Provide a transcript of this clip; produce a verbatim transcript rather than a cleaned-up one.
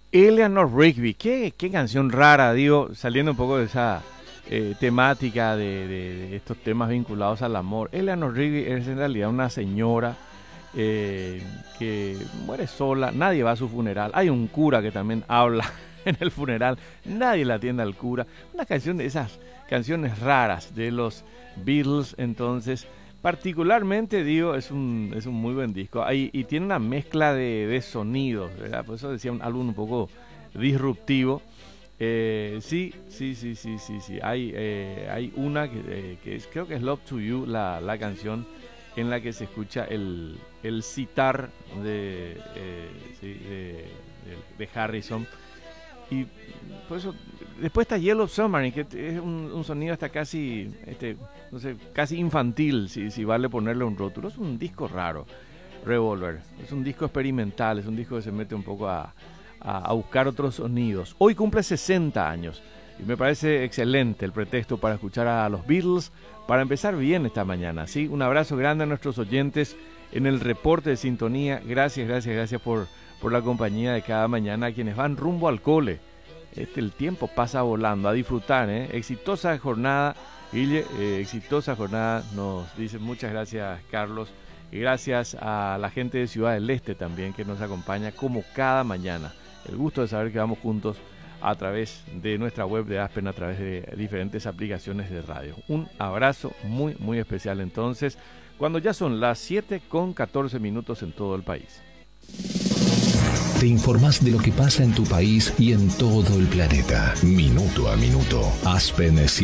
Eleanor Rigby, qué, qué canción rara, digo, saliendo un poco de esa eh, temática de, de- de estos temas vinculados al amor. Eleanor Rigby es en realidad una señora eh, que muere sola, nadie va a su funeral. Hay un cura que también habla en el funeral, nadie le atiende al cura. Una canción de esas canciones raras de los Beatles, entonces, particularmente digo, es un, es un muy buen disco. Ahí, y tiene una mezcla de, de sonidos, ¿verdad? Por eso decía un álbum un poco disruptivo. Eh, sí, sí, sí, sí, sí, sí. Hay, eh, hay una que, eh, que es, creo que es Love to You, la, la canción en la que se escucha el, el citar de, eh, sí, de, de- de Harrison. Y por eso, después está Yellow Submarine, que es un, un sonido hasta casi, este, no sé, casi infantil, si, si vale ponerle un rótulo. Es un disco raro, Revolver. Es un disco experimental, es un disco que se mete un poco a, a, a buscar otros sonidos. Hoy cumple sesenta años y me parece excelente el pretexto para escuchar a los Beatles, para empezar bien esta mañana. ¿Sí? Un abrazo grande a nuestros oyentes en el reporte de sintonía. Gracias, gracias, gracias por, por la compañía de cada mañana a quienes van rumbo al cole. Este, el tiempo pasa volando, a disfrutar, ¿eh? Exitosa jornada, Guille, eh, exitosa jornada, nos dicen muchas gracias, Carlos, y gracias a la gente de Ciudad del Este también que nos acompaña como cada mañana. El gusto de saber que vamos juntos a través de nuestra web de Aspen, a través de diferentes aplicaciones de radio. Un abrazo muy, muy especial entonces, cuando ya son las siete con catorce minutos en todo el país. Te informás de lo que pasa en tu país y en todo el planeta. Minuto a minuto. Aspen